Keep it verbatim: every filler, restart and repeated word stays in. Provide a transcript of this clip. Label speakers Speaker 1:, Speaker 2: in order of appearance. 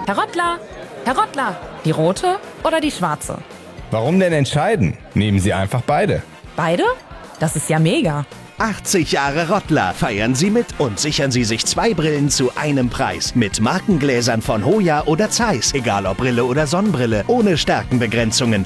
Speaker 1: Herr Rottler, Herr Rottler, die rote oder die schwarze?
Speaker 2: Warum denn entscheiden? Nehmen Sie einfach beide.
Speaker 1: Beide? Das ist ja mega.
Speaker 3: achtzig Jahre Rottler. Feiern Sie mit und sichern Sie sich zwei Brillen zu einem Preis. Mit Markengläsern von Hoya oder Zeiss. Egal ob Brille oder Sonnenbrille. Ohne Stärkenbegrenzungen.